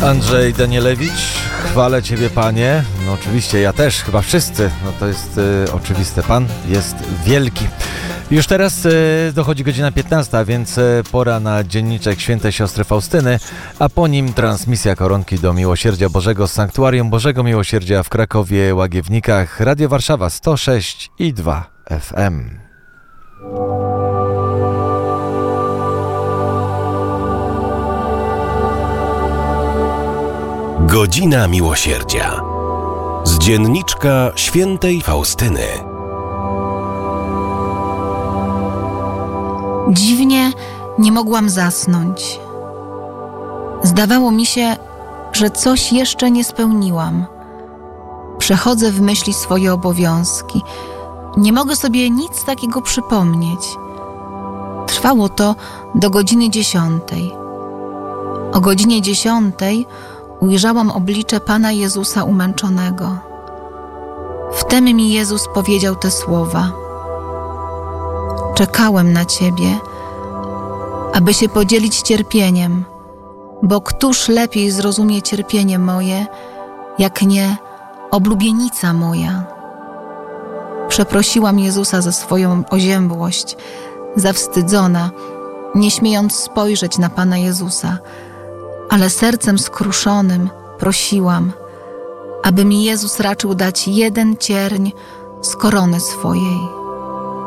Andrzej Danielewicz, chwalę Ciebie, Panie. No oczywiście, ja też, chyba wszyscy. No to jest oczywiste, Pan jest wielki. Już teraz dochodzi godzina 15, więc pora na dzienniczek Świętej Siostry Faustyny, a po nim transmisja Koronki do Miłosierdzia Bożego z Sanktuarium Bożego Miłosierdzia w Krakowie, Łagiewnikach, Radio Warszawa 106,2 FM. Godzina Miłosierdzia z dzienniczka Świętej Faustyny. Dziwnie nie mogłam zasnąć. Zdawało mi się, że coś jeszcze nie spełniłam. Przechodzę w myśli swoje obowiązki. Nie mogę sobie nic takiego przypomnieć. Trwało to do godziny 10. O godzinie 10 ujrzałam oblicze Pana Jezusa umęczonego. Wtem mi Jezus powiedział te słowa: czekałem na Ciebie, aby się podzielić cierpieniem, bo któż lepiej zrozumie cierpienie moje, jak nie oblubienica moja. Przeprosiłam Jezusa za swoją oziębłość, zawstydzona, nie śmiejąc spojrzeć na Pana Jezusa, ale sercem skruszonym prosiłam, aby mi Jezus raczył dać jeden cierń z korony swojej.